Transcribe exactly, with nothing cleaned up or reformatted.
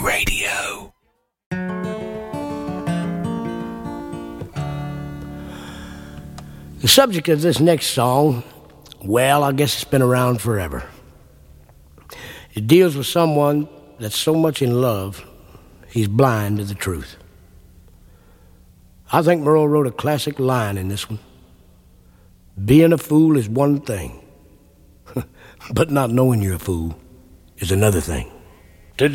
Radio. The subject of this next song, well, I guess it's been around forever. It deals with someone that's so much in love, he's blind to the truth. I think Merle wrote a classic line in this one. Being a fool is one thing, but not knowing you're a fool is another thing.